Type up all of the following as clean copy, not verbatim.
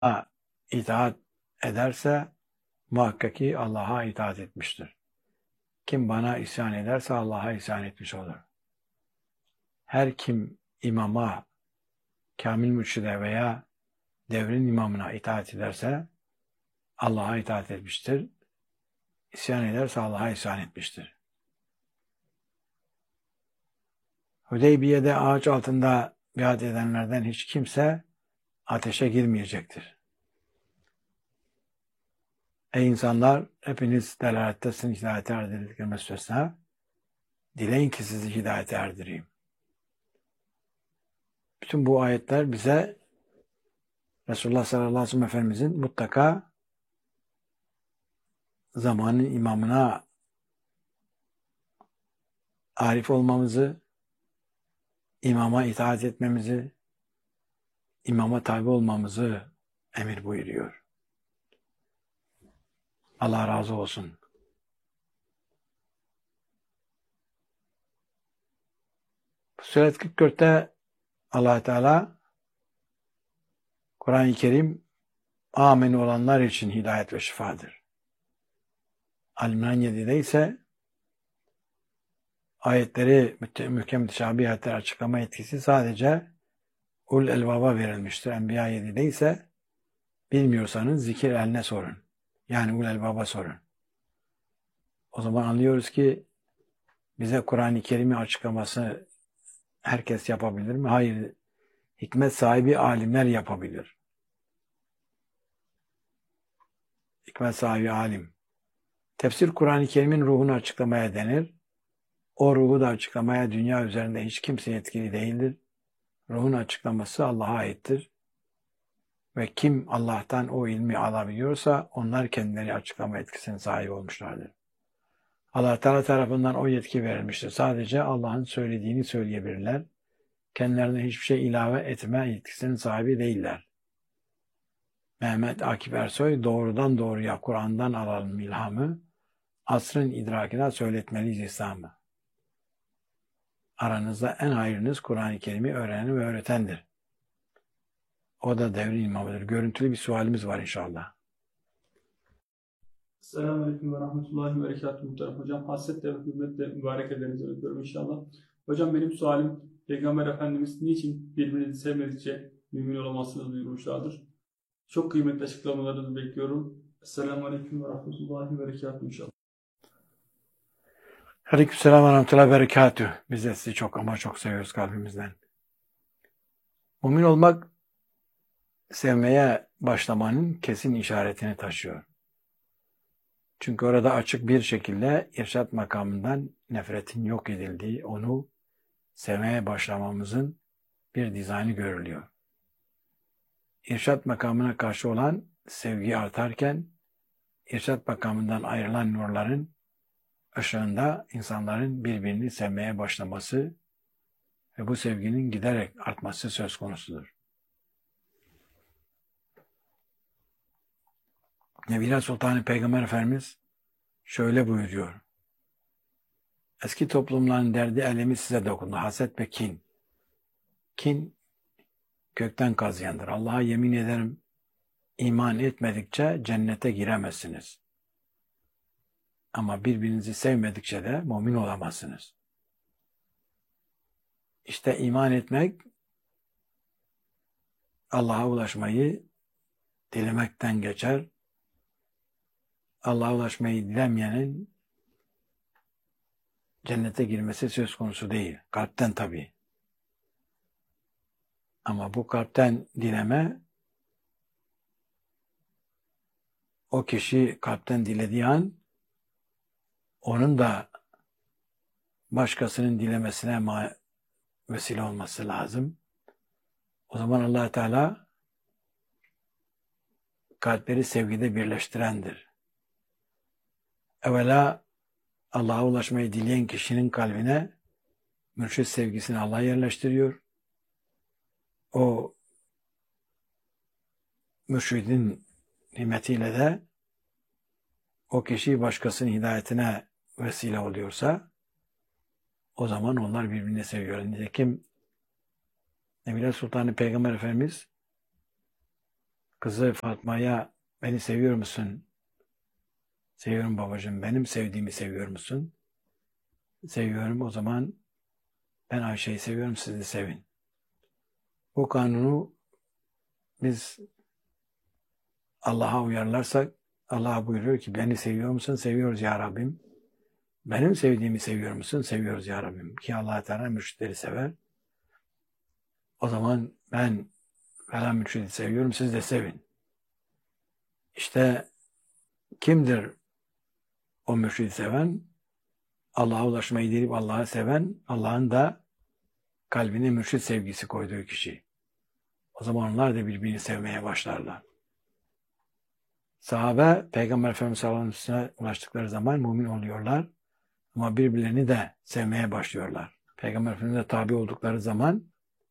itaat ederse muhakkak ki Allah'a itaat etmiştir. Kim bana isyan ederse Allah'a isyan etmiş olur. Her kim imama, kamil mürşide veya devrin imamına itaat ederse Allah'a itaat etmiştir. İsyan ederse Allah'a isyan etmiştir. Hudeybiye'de ağaç altında biat edenlerden hiç kimse ateşe girmeyecektir. Ey insanlar! Hepiniz delalettesiniz, hidayete erdirdikleri müstesna. Dileyin ki sizi hidayete erdireyim. Bütün bu ayetler bize Resulullah sallallahu aleyhi ve sellem Efendimizin mutlaka zamanın imamına arif olmamızı, imama itaat etmemizi, imama tabi olmamızı emir buyuruyor. Allah razı olsun. Suret 44'te Allah Teala Kur'an-ı Kerim amin olanlar için hidayet ve şifadır. Al-İmran 7'de ise ayetleri mühkem müteşabihler açıklama etkisi sadece ul elbaba verilmiştir. Enbiya 7'de ise bilmiyorsanız zikir eline sorun. Yani ul elbaba sorun. O zaman anlıyoruz ki bize Kur'an-ı Kerim'i açıklaması herkes yapabilir mi? Hayır. Hikmet sahibi alimler yapabilir. Hikmet sahibi alim. Tefsir Kur'an-ı Kerim'in ruhunu açıklamaya denir. O ruhu da açıklamaya dünya üzerinde hiç kimse yetkili değildir. Ruhun açıklaması Allah'a aittir. Ve kim Allah'tan o ilmi alabiliyorsa onlar kendileri açıklama etkisine sahip olmuşlardır. Allah Teala tarafından o yetki verilmiştir. Sadece Allah'ın söylediğini söyleyebilirler. Kendilerine hiçbir şey ilave etme yetkisinin sahibi değiller. Mehmet Akif Ersoy doğrudan doğruya Kur'an'dan alalım ilhamı, asrın idrakine söyletmeliyiz İslam'ı. Aranızda en hayırınız Kur'an-ı Kerim'i öğrenen ve öğretendir. O da devrin imamıdır. Görüntülü bir sualimiz var inşallah. Selamünaleyküm ve rahmetullahi ve berekatuhu muhterem hocam. Hasretle ve hürmetle mübarek ellerinizi öpüyorum inşallah. Hocam benim sualim, Peygamber Efendimiz niçin birbirinizi sevmedikçe mümin olamazsınız buyurmuşlardır. Çok kıymetli açıklamalarınızı bekliyorum. Selamünaleyküm ve rahmetullahi ve berekatuhu inşallah. Aleykümselam ve rahmetullahi ve berekatuhu. Biz de sizi çok ama çok seviyoruz kalbimizden. Mümin olmak, sevmeye başlamanın kesin işaretini taşıyor. Çünkü orada açık bir şekilde irşat makamından nefretin yok edildiği, onu sevmeye başlamamızın bir dizaynı görülüyor. İrşat makamına karşı olan sevgi artarken, irşat makamından ayrılan nurların ışığında insanların birbirini sevmeye başlaması ve bu sevginin giderek artması söz konusudur. Nebiler Sultanı Peygamber Efendimiz şöyle buyuruyor. Eski toplumların derdi elemi size dokundu. Haset ve kin. Kin kökten kazıyandır. Allah'a yemin ederim iman etmedikçe cennete giremezsiniz. Ama birbirinizi sevmedikçe de mümin olamazsınız. İşte iman etmek Allah'a ulaşmayı dilemekten geçer. Allah'a ulaşmayı dilemeyenin cennete girmesi söz konusu değil. Kalpten tabii. Ama bu kalpten dileme, o kişi kalpten dilediği an onun da başkasının dilemesine vesile olması lazım. O zaman Allah Teala kalpleri sevgide birleştirendir. Evvela Allah'a ulaşmayı dileyen kişinin kalbine mürşid sevgisini Allah yerleştiriyor. O mürşidin nimetiyle de o kişi başkasının hidayetine vesile oluyorsa o zaman onlar birbirini seviyor. Nitekim Nebiler Sultanı Peygamber Efendimiz kızı Fatma'ya beni seviyor musun? Seviyorum babacığım. Benim sevdiğimi seviyor musun? Seviyorum. O zaman ben Ayşe'yi seviyorum. Siz de sevin. Bu kanunu biz Allah'a uyarlarsak Allah buyuruyor ki beni seviyor musun? Seviyoruz ya Rabbim. Benim sevdiğimi seviyor musun? Seviyoruz ya Rabbim. Ki Allah Teala mürşitleri sever. O zaman ben falan mürşidi seviyorum. Siz de sevin. İşte kimdir o mürşidi seven? Allah'a ulaşmayı dileyip Allah'ı seven, Allah'ın da kalbine mürşit sevgisi koyduğu kişi. O zaman onlar da birbirini sevmeye başlarlar. Sahabe, Peygamber Efendimiz sallallahu aleyhi ve sellem'e ulaştıkları zaman mümin oluyorlar. Ama birbirlerini de sevmeye başlıyorlar. Peygamber Efendimiz'e tabi oldukları zaman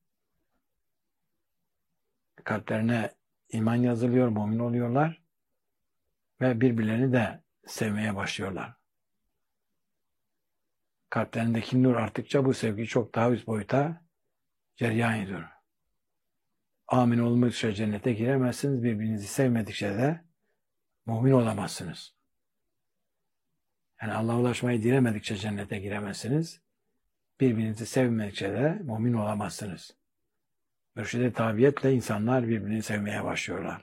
kalplerine iman yazılıyor, mümin oluyorlar ve birbirlerini de sevmeye başlıyorlar. Kalplerindeki nur arttıkça bu sevgi çok daha üst boyuta cereyan ediyor. Amin olmadıkça cennete giremezsiniz, birbirinizi sevmedikçe de mümin olamazsınız. Yani Allah'a ulaşmayı dilemedikçe cennete giremezsiniz, birbirinizi sevmedikçe de mümin olamazsınız. Mürşide tabiyetle insanlar birbirini sevmeye başlıyorlar.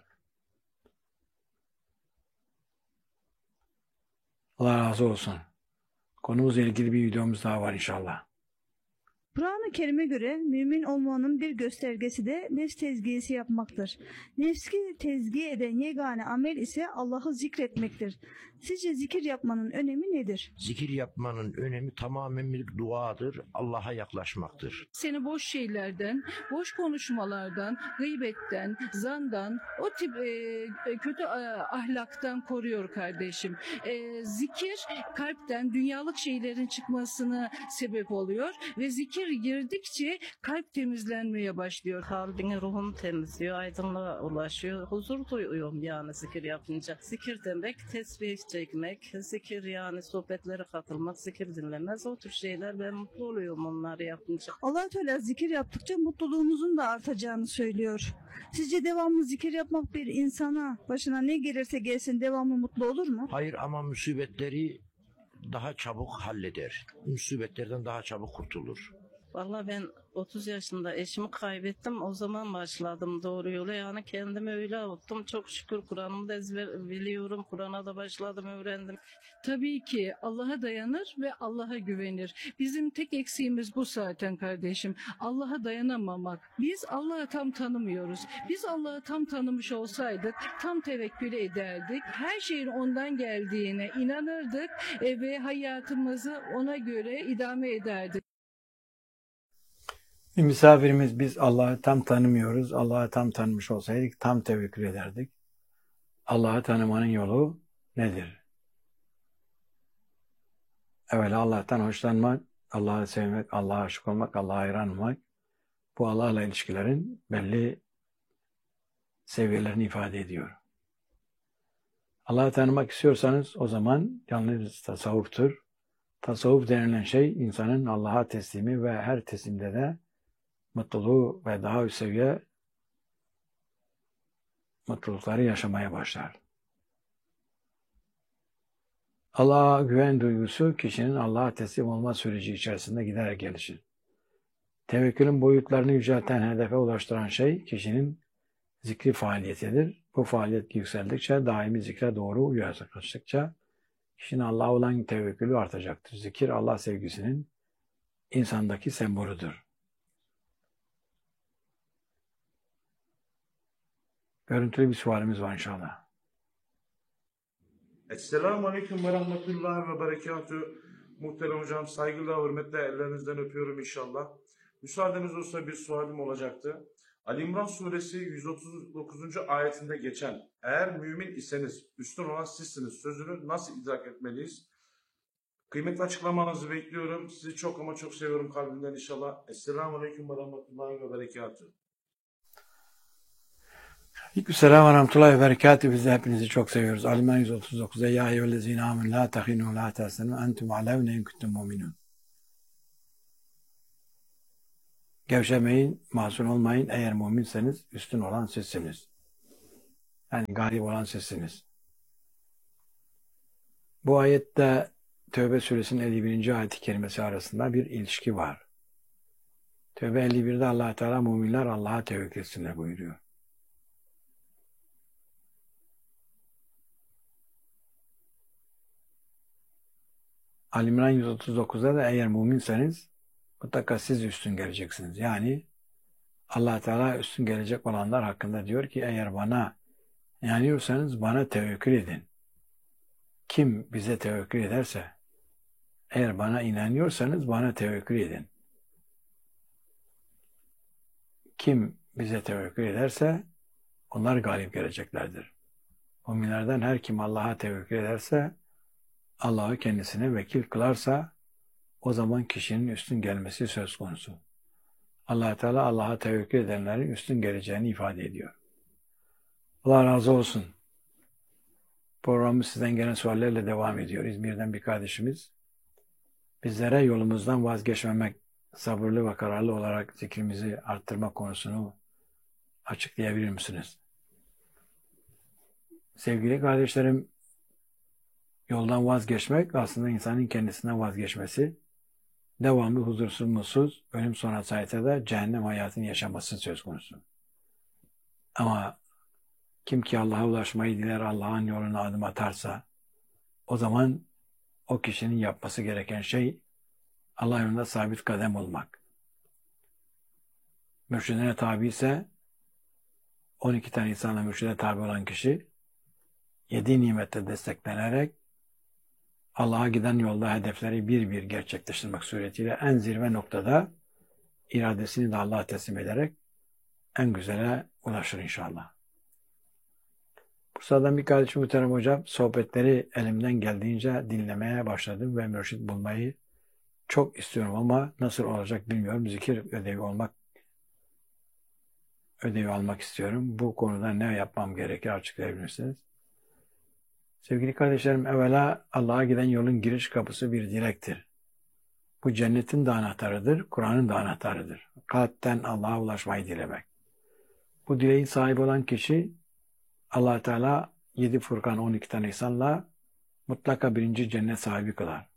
Allah razı olsun. Konumuzla ilgili bir videomuz daha var inşallah. Kur'an-ı Kerim'e göre mümin olmanın bir göstergesi de nefs tezkiyesi yapmaktır. Nefsi tezkiye eden yegane amel ise Allah'ı zikretmektir. Sizce zikir yapmanın önemi nedir? Zikir yapmanın önemi tamamen bir duadır, Allah'a yaklaşmaktır. Seni boş şeylerden, boş konuşmalardan, gıybetten, zandan, o tip kötü ahlaktan koruyor kardeşim. Zikir kalpten dünyalık şeylerin çıkmasına sebep oluyor ve zikir girdikçe kalp temizlenmeye başlıyor. Kalbini, ruhunu temizliyor, aydınlığa ulaşıyor. Huzur duyuyorum yani zikir yapınca. Zikir demek tesbih çekmek, zikir yani sohbetlere katılmak, zikir dinlemez. O tür şeyler ben mutlu oluyorum onları yapınca. Allah Teala zikir yaptıkça mutluluğumuzun da artacağını söylüyor. Sizce devamlı zikir yapmak bir insana başına ne gelirse gelsin devamlı mutlu olur mu? Hayır, ama musibetleri daha çabuk halleder. Musibetlerden daha çabuk kurtulur. Vallahi ben 30 yaşında eşimi kaybettim. O zaman başladım doğru yola. Yani kendimi öyle avuttum. Çok şükür Kur'an'ımı da ezber biliyorum. Kur'an'a da başladım, öğrendim. Tabii ki Allah'a dayanır ve Allah'a güvenir. Bizim tek eksiğimiz bu zaten kardeşim. Allah'a dayanamamak. Biz Allah'ı tam tanımıyoruz. Biz Allah'ı tam tanımış olsaydık tam tevekkül ederdik. Her şeyin ondan geldiğine inanırdık ve hayatımızı ona göre idame ederdik. Bir misafirimiz biz Allah'ı tam tanımıyoruz. Allah'ı tam tanımış olsaydık tam tevekkül ederdik. Allah'ı tanımanın yolu nedir? Evvela Allah'tan hoşlanmak, Allah'ı sevmek, Allah'a aşık olmak, Allah'a hayran olmak. Bu Allah'la ilişkilerin belli seviyelerini ifade ediyor. Allah'ı tanımak istiyorsanız o zaman yalnız tasavvuftur. Tasavvuf denilen şey insanın Allah'a teslimi ve her teslimde de mutluluğu ve daha üst seviye mutlulukları yaşamaya başlar. Allah'a güven duygusu kişinin Allah'a teslim olma süreci içerisinde giderek gelişir. Tevekkülün boyutlarını yücelten, hedefe ulaştıran şey kişinin zikri faaliyetidir. Bu faaliyet yükseldikçe, daimi zikre doğru yaklaştıkça kişinin Allah'a olan tevekkülü artacaktır. Zikir Allah sevgisinin insandaki sembolüdür. Görüntülü bir sualimiz var inşallah. Esselamu Aleyküm ve Rahmetullahi ve Berekatühü. Muhterem hocam, saygıyla, hürmetle ellerinizden öpüyorum inşallah. Müsaadeniz olursa bir sualim olacaktı. Ali İmran suresi 139. ayetinde geçen eğer mümin iseniz üstün olan sizsiniz sözünü nasıl idrak etmeliyiz? Kıymetli açıklamanızı bekliyorum. Sizi çok ama çok seviyorum kalbimden inşallah. Esselamu Aleyküm ve Rahmetullahi ve Berekatühü. Aleykümselam ve rahmetullahi ve berekatühü. Biz de hepinizi çok seviyoruz. Al-İmran 139'da ya eyyühellezine amenu la tehinu la tehsenu entum alevne in kuntum mu'minun. Gevşemeyin, mahzun olmayın. Eğer müminseniz üstün olan sizsiniz. Yani galip olan sizsiniz. Bu ayette Tevbe suresinin 51. ayet-i kerimesi arasında bir ilişki var. Tevbe 51'de Allah Teala müminler Allah'a tevekkül etsinler buyuruyor. Ali İmran 139'da da eğer müminseniz mutlaka siz üstün geleceksiniz. Yani Allah Teala üstün gelecek olanlar hakkında diyor ki eğer bana inanıyorsanız bana tevekkül edin. Kim bize tevekkül ederse, eğer bana inanıyorsanız bana tevekkül edin. Kim bize tevekkül ederse onlar galip geleceklerdir. Müminlerden her kim Allah'a tevekkül ederse, Allah'ı kendisine vekil kılarsa o zaman kişinin üstün gelmesi söz konusu. Allah Teala Allah'a tevekkül edenlerin üstün geleceğini ifade ediyor. Allah razı olsun. Programımız sizden gelen suallerle devam ediyor. İzmir'den bir kardeşimiz bizlere yolumuzdan vazgeçmemek, sabırlı ve kararlı olarak zikrimizi arttırma konusunu açıklayabilir misiniz? Sevgili kardeşlerim, yoldan vazgeçmek aslında insanın kendisinden vazgeçmesi, devamlı huzursuz, mutsuz, ölüm sonrası hayatta da cehennem hayatını yaşaması söz konusu. Ama kim ki Allah'a ulaşmayı diler, Allah'ın yoluna adım atarsa, o zaman o kişinin yapması gereken şey Allah yolunda sabit kadem olmak. Mürşidine tabi ise 12 tane insanla mürşide tabi olan kişi 7 nimette desteklenerek Allah'a giden yolda hedefleri bir bir gerçekleştirmek suretiyle en zirve noktada iradesini de Allah'a teslim ederek en güzele ulaşır inşallah. Bursa'dan bir kardeşim muhterem hocam, sohbetleri elimden geldiğince dinlemeye başladım ve mürşit bulmayı çok istiyorum ama nasıl olacak bilmiyorum. Zikir ödevi almak istiyorum. Bu konuda ne yapmam gerekir açıklayabilir misiniz? Sevgili kardeşlerim, evvela Allah'a giden yolun giriş kapısı bir dilektir. Bu cennetin de anahtarıdır, Kur'an'ın da anahtarıdır. Kalpten Allah'a ulaşmayı dilemek. Bu dileğin sahibi olan kişi Allah Teala 7 Furkan 12 tane insanla mutlaka birinci cennet sahibi kılar.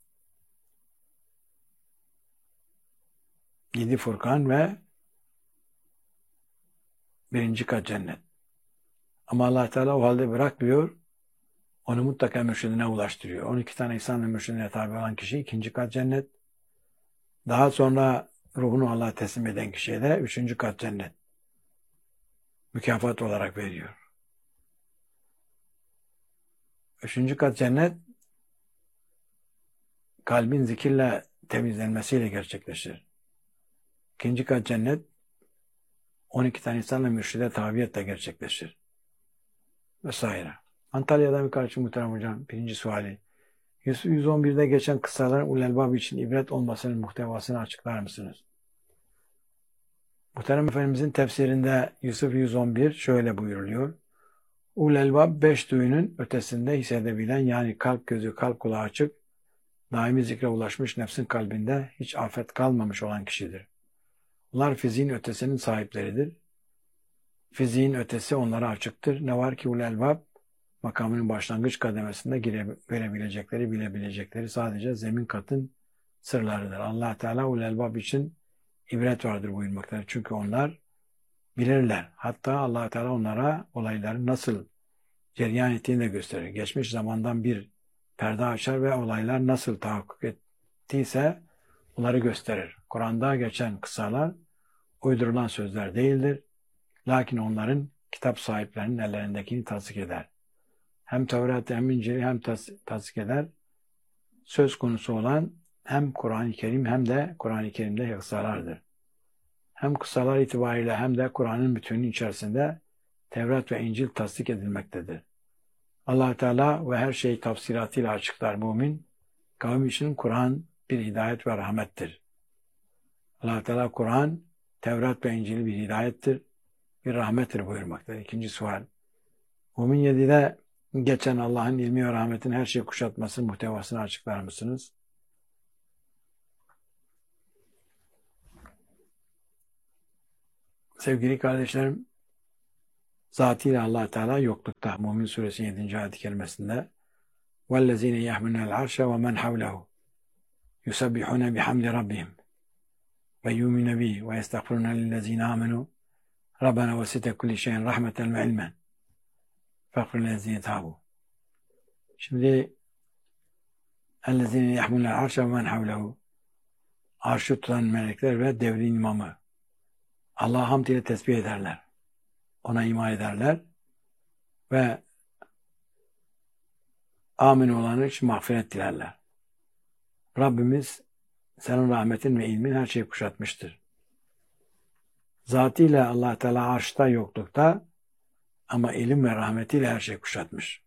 7 Furkan ve birinci kat cennet. Ama Allah Teala o halde bırakmıyor. Onu mutlaka mürşidine ulaştırıyor. 12 tane insanla mürşidine tabi olan kişi ikinci kat cennet. Daha sonra ruhunu Allah'a teslim eden kişiye de üçüncü kat cennet mükafat olarak veriyor. Üçüncü kat cennet kalbin zikirle temizlenmesiyle gerçekleşir. İkinci kat cennet 12 tane insanla mürşide tabiyetle gerçekleşir. Vesaire. Antalya'dan bir kardeşim muhterem hocam. Birinci suali. 111'de geçen kıssaların ulelbab için ibret olmasının muhtevasını açıklar mısınız? Muhterem Efendimizin tefsirinde Yusuf 111 şöyle buyuruluyor. Ulelbab 5 duyunun ötesinde hissedebilen, yani kalp gözü, kalp kulağı açık, daimi zikre ulaşmış, nefsin kalbinde hiç afet kalmamış olan kişidir. Bunlar fiziğin ötesinin sahipleridir. Fiziğin ötesi onlara açıktır. Ne var ki ulelbab makamının başlangıç kademesinde görebilecekleri, bilebilecekleri sadece zemin katın sırlarıdır. Allah Teala ulelbab için ibret vardır buyurmaktadır. Çünkü onlar bilirler. Hatta Allah Teala onlara olayların nasıl cereyan ettiğini de gösterir. Geçmiş zamandan bir perde açar ve olaylar nasıl tahakkuk ettiyse onları gösterir. Kur'an'da geçen kıssalar uydurulan sözler değildir. Lakin onların kitap sahiplerinin ellerindekini tasdik eder. Hem Tevrat'ı hem İncil'i hem tasdik eder. Söz konusu olan hem Kur'an-ı Kerim hem de Kur'an-ı Kerim'de kıssalardır. Hem kıssalar itibariyle hem de Kur'an'ın bütününün içerisinde Tevrat ve İncil tasdik edilmektedir. Allah Teala ve her şeyi tafsiratıyla açıklar mümin. Kavim için Kur'an bir hidayet ve rahmettir. Allah Teala Kur'an, Tevrat ve İncil bir hidayettir, bir rahmettir buyurmaktadır. İkinci sual. Mümin 7'de geçen Allah'ın ilmi ve rahmetin her şeyi kuşatması muhtevasını açıklar mısınız? Sevgili kardeşlerim, Zatıyla Allah Teala yoklukta. Mümin Suresi 7. ayet-i kerimesinde وَالَّذ۪ينَ يَحْمِلُونَ الْعَرْشَ وَمَنْ حَوْلَهُ يُسَبِّحُونَ بِحَمْدِ رَبِّهِمْ وَيُؤْمِنُونَ بِهِ وَيَسْتَغْفِرُونَ لِلَّذ۪ينَ آمَنُوا رَبَّنَا وَسِعْتَ كُلَّ شَيْءٍ رَحْمَةً وَعِلْمًا فَاغْفِرْ لِلَّذ۪ينَ تَابُوا. Şimdi اَلَّذ۪ينَ يَحْمِلُونَ الْعَرْشَ وَمَنْ حَوْلَهُ, arşı tutan melekler ve devrin imamı Allah'a hamd ile tesbih ederler. Ona iman ederler ve amin olanlar için mağfiret dilerler. Rabbimiz senin rahmetin ve ilmin her şeyi kuşatmıştır. Zatıyla Allah Teala arşta yoklukta ama ilim ve rahmetiyle her şeyi kuşatmış.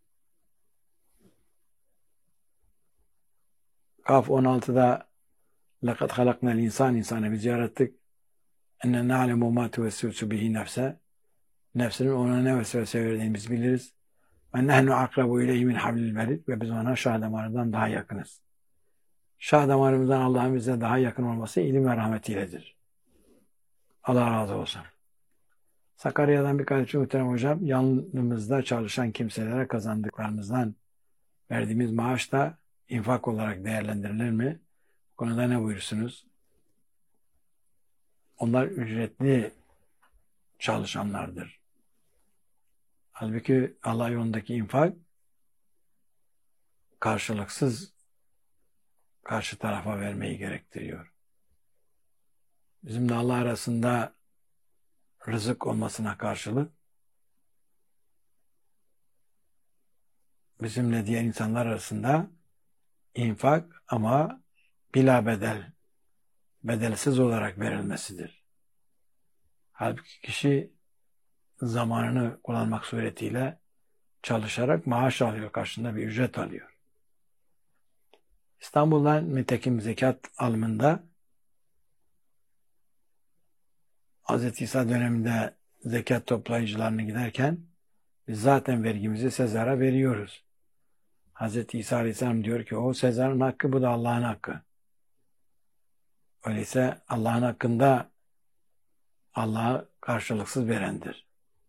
Kaf 16'da لَقَدْ خَلَقْنَا الْاِنْسَانِ insanı biz yarattık. اَنَّ نَعْلَمُ مَا تُوَسِّوسُ بِهِ نَفْسَ, nefsinin ona ne vesvese verdiğini biz biliriz. وَنَّهْنُ عَقْرَبُ اِلَيْهِ مِنْ حَبْلِ الْوَرِيدِ, ve biz ona şah damarından daha yakınız. Şah damarımızdan Allah'ın bize daha yakın olması ilim ve rahmetiyledir. Allah razı olsun. Sakarya'dan bir kardeşim muhterem hocam, yanımızda çalışan kimselere kazandıklarımızdan verdiğimiz maaş da infak olarak değerlendirilir mi? Bu konuda ne buyursunuz? Onlar ücretli çalışanlardır. Halbuki Allah yolundaki infak karşılıksız karşı tarafa vermeyi gerektiriyor. Bizimle Allah arasında rızık olmasına karşılık bizimle diğer insanlar arasında infak ama bila bedel, bedelsiz olarak verilmesidir. Halbuki kişi zamanını kullanmak suretiyle çalışarak maaş alıyor, karşında bir ücret alıyor. İstanbul'dan nitekim zekat alımında Hz. İsa döneminde zekat toplayıcılarına giderken biz zaten vergimizi Sezar'a veriyoruz. Hz. İsa Aleyhisselam diyor ki o Sezar'ın hakkı, bu da Allah'ın hakkı. Öyleyse Allah'ın hakkında Allah'a karşılıksız verendir.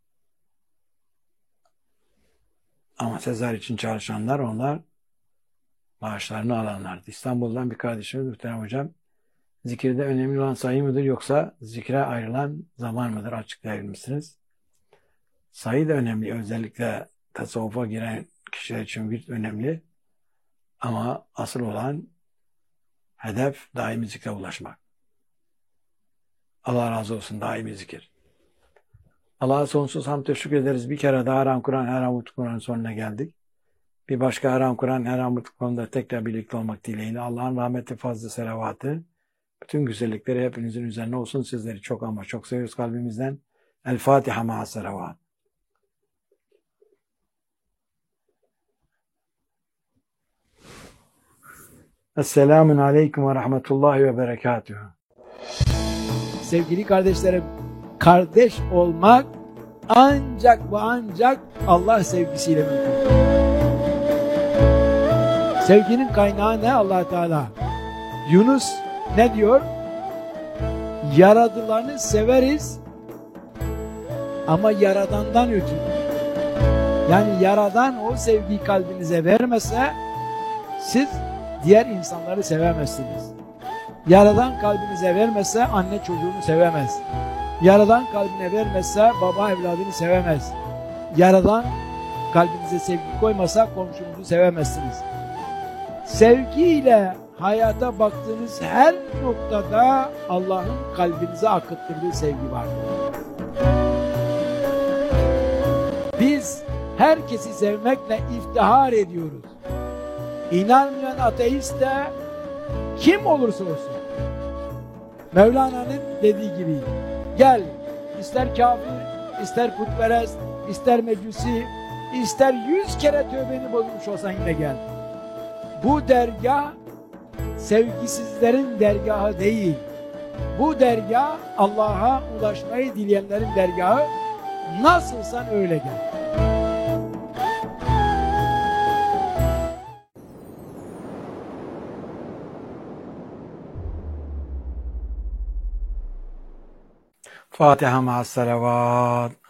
Ama Sezar için çalışanlar, onlar maaşlarını alanlardı. İstanbul'dan bir kardeşimiz muhterem hocam, zikirde önemli olan sayı mıdır yoksa zikre ayrılan zaman mıdır, açıklayabilir misiniz? Sayı da önemli. Özellikle tasavvufa giren kişiler için bir önemli. Ama asıl olan hedef daimi zikre ulaşmak. Allah razı olsun, daimi zikir. Allah'a sonsuz hamd teşekkür ederiz. Bir kere daha Haram Kur'an, Haram Mutlu Kur'an'ın sonuna geldik. Bir başka Haram Kur'an, Haram Mutlu Kur'an'da tekrar birlikte olmak dileğiyle Allah'ın rahmeti, fazla selavatı, bütün güzellikleri hepinizin üzerine olsun. Sizleri çok ama çok seviyoruz kalbimizden. El Fatiha ma'a selavat. Esselamun aleyküm ve rahmetullahi ve berekatuhu. Sevgili kardeşlerim, kardeş olmak ancak Allah sevgisiyle mümkün. Sevginin kaynağı ne? Allah Teala. Yunus ne diyor? Yaradılanı severiz ama Yaradan'dan ötürü. Yani Yaradan o sevgiyi kalbinize vermese siz diğer insanları sevemezsiniz. Yaradan kalbinize vermezse anne çocuğunu sevemez. Yaradan kalbine vermezse baba evladını sevemez. Yaradan kalbinize sevgi koymasa komşunuzu sevemezsiniz. Sevgiyle hayata baktığınız her noktada Allah'ın kalbinize akıttırdığı sevgi vardır. Biz herkesi sevmekle iftihar ediyoruz. İnanmayan ateist de kim olursa olsun Mevlana'nın dediği gibi gel, ister kafir, ister putperest, ister mecusi, ister 100 kere tövbeni bozmuş olsan yine gel. Bu dergah sevgisizlerin dergahı değil. Bu dergah Allah'a ulaşmayı dileyenlerin dergahı. Nasılsan öyle gel. Fatiha ma'as salavat.